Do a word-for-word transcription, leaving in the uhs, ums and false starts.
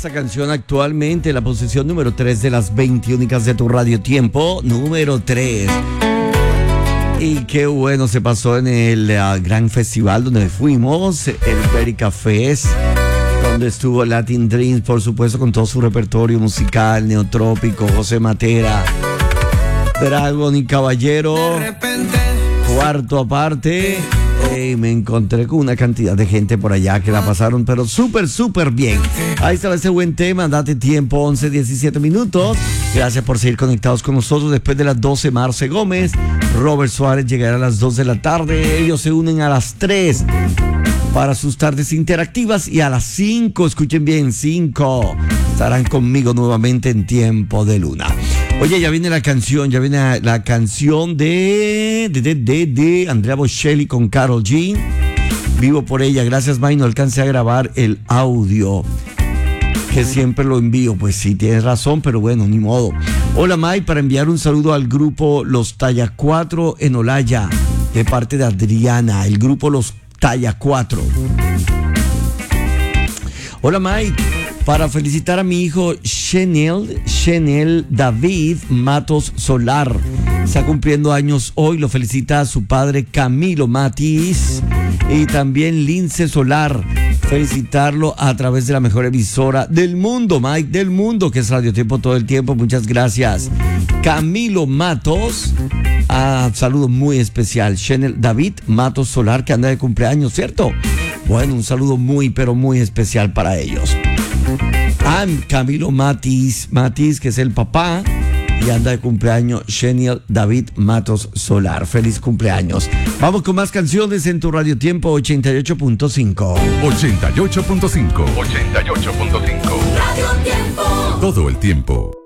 Esta canción actualmente en la posición número tres de las veinte únicas de tu Radio Tiempo, número tres. Y qué bueno se pasó en el uh, gran festival donde fuimos, el Verica Fest, donde estuvo Latin Dreams, por supuesto, con todo su repertorio musical, Neotrópico, José Matera, Dragon y Caballero, cuarto aparte. Y me encontré con una cantidad de gente por allá que la pasaron pero súper, súper bien. Ahí está ese buen tema, date tiempo, once, diecisiete minutos. Gracias por seguir conectados con nosotros. Después de las doce, Marce Gómez, Robert Suárez llegará a las dos de la tarde. Ellos se unen a las tres para sus tardes interactivas. Y a las cinco, escuchen bien, cinco, estarán conmigo nuevamente en Tiempo de Luna. Oye, ya viene la canción, ya viene la canción de, de, de, de, de Andrea Bocelli con Karol G. Vivo por ella, gracias May, no alcancé a grabar el audio, que siempre lo envío. Pues sí, tienes razón, pero bueno, ni modo. Hola May, para enviar un saludo al grupo Los Talla cuatro en Olaya, de parte de Adriana, el grupo Los Talla cuatro. Hola May, para felicitar a mi hijo Shenel, Shenel David Matos Solar. Está cumpliendo años hoy, lo felicita a su padre Camilo Matiz y también Lince Solar. Felicitarlo a través de la mejor emisora del mundo, Mike, del mundo, que es Radio Tiempo todo el tiempo. Muchas gracias. Camilo Matos, ah, saludo muy especial. Shenel David Matos Solar, que anda de cumpleaños, ¿cierto? Bueno, un saludo muy, pero muy especial para ellos. Ah, Camilo Matiz, Matiz, que es el papá, y anda de cumpleaños Shenel David Matos Solar. Feliz cumpleaños. Vamos con más canciones en tu Radio Tiempo ochenta y ocho punto cinco. ochenta y ocho punto cinco. ochenta y ocho punto cinco. Radio Tiempo. Todo el tiempo.